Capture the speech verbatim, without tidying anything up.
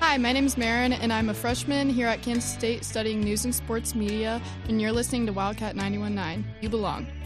Hi, my name is Marin, and I'm a freshman here at Kansas State studying news and sports media, and you're listening to Wildcat ninety-one point nine. You belong.